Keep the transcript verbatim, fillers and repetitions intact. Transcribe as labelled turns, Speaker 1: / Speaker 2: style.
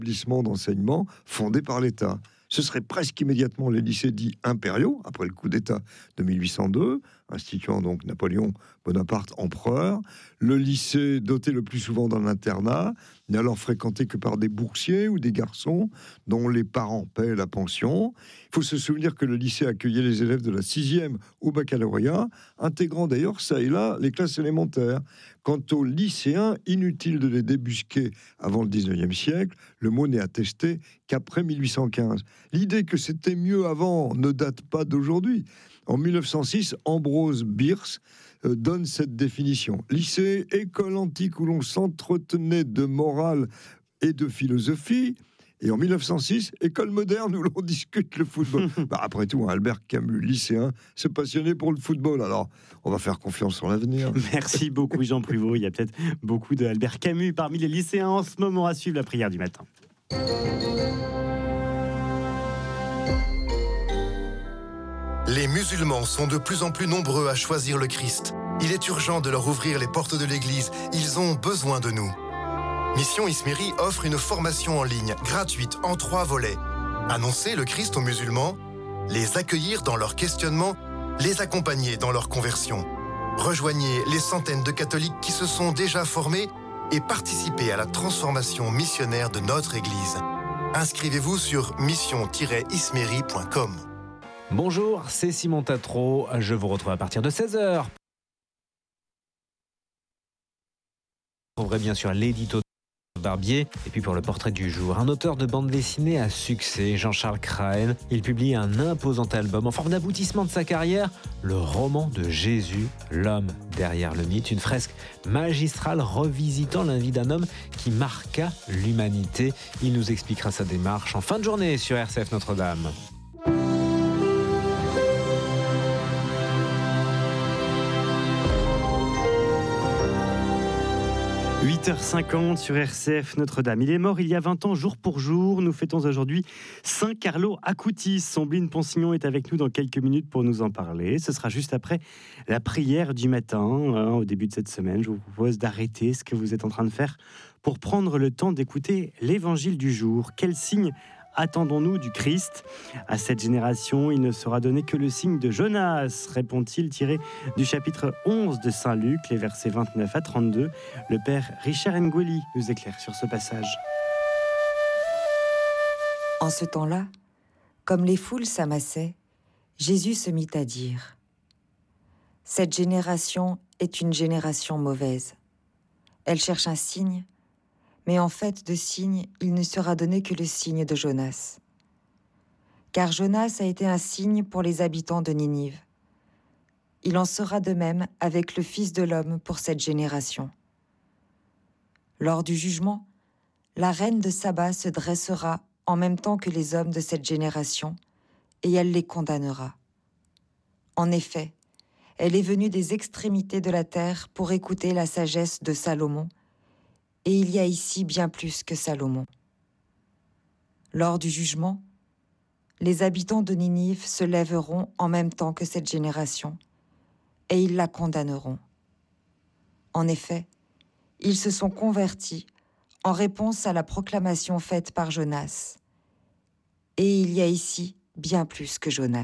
Speaker 1: établissements d'enseignement fondés par l'État. Ce serait presque immédiatement les lycées dits impériaux, après le coup d'État de mille huit cent deux, instituant donc Napoléon Bonaparte empereur. Le lycée doté le plus souvent d'un internat n'est alors fréquenté que par des boursiers ou des garçons dont les parents paient la pension. Il faut se souvenir que le lycée accueillait les élèves de la sixième au baccalauréat, intégrant d'ailleurs ça et là les classes élémentaires. Quant aux lycéens, inutile de les débusquer avant le dix-neuvième siècle, le mot n'est attesté qu'après mille huit cent quinze. L'idée que c'était mieux avant ne date pas d'aujourd'hui. En mille neuf cent six, Ambrose Bierce euh, donne cette définition. Lycée, école antique où l'on s'entretenait de morale et de philosophie. Et en mille neuf cent six, école moderne où l'on discute le football. Bah après tout, hein, Albert Camus, lycéen, se passionnait pour le football. Alors, on va faire confiance sur l'avenir.
Speaker 2: Merci beaucoup, Jean Pruvot. Il y a peut-être beaucoup d'Albert Camus parmi les lycéens en ce moment à suivre la prière du matin.
Speaker 3: Les musulmans sont de plus en plus nombreux à choisir le Christ. Il est urgent de leur ouvrir les portes de l'Église. Ils ont besoin de nous. Mission Ismeri offre une formation en ligne, gratuite, en trois volets. Annoncer le Christ aux musulmans, les accueillir dans leur questionnement, les accompagner dans leur conversion. Rejoignez les centaines de catholiques qui se sont déjà formés et participez à la transformation missionnaire de notre Église. Inscrivez-vous sur mission tiret ismeri point com.
Speaker 4: Bonjour, c'est Simon Tatro. Je vous retrouve à partir de seize heures. Vous trouverez bien sûr l'édito de Barbier. Et puis pour le portrait du jour, un auteur de bande dessinée à succès, Jean-Charles Crahen. Il publie un imposant album en forme d'aboutissement de sa carrière, le roman de Jésus, l'homme derrière le mythe. Une fresque magistrale revisitant la vie d'un homme qui marqua l'humanité. Il nous expliquera sa démarche en fin de journée sur R C F Notre-Dame.
Speaker 2: huit heures cinquante sur R C F Notre-Dame. Il est mort il y a vingt ans, jour pour jour. Nous fêtons aujourd'hui Saint Carlo Acutis. Sombline Ponsignon est avec nous dans quelques minutes pour nous en parler. Ce sera juste après la prière du matin, hein, au début de cette semaine. Je vous propose d'arrêter ce que vous êtes en train de faire pour prendre le temps d'écouter l'évangile du jour. Quel signe attendons-nous du Christ ? À cette génération, il ne sera donné que le signe de Jonas, répond-il, tiré du chapitre onze de Saint Luc, les versets vingt-neuf à trente-deux. Le père Richard Ngueli nous éclaire sur ce passage.
Speaker 5: En ce temps-là, comme les foules s'amassaient, Jésus se mit à dire : « Cette génération est une génération mauvaise. Elle cherche un signe, mais en fait de signe, il ne sera donné que le signe de Jonas. Car Jonas a été un signe pour les habitants de Ninive. Il en sera de même avec le Fils de l'homme pour cette génération. Lors du jugement, la reine de Saba se dressera en même temps que les hommes de cette génération, et elle les condamnera. En effet, elle est venue des extrémités de la terre pour écouter la sagesse de Salomon, et il y a ici bien plus que Salomon. Lors du jugement, les habitants de Ninive se lèveront en même temps que cette génération, et ils la condamneront. En effet, ils se sont convertis en réponse à la proclamation faite par Jonas. Et il y a ici bien plus que Jonas.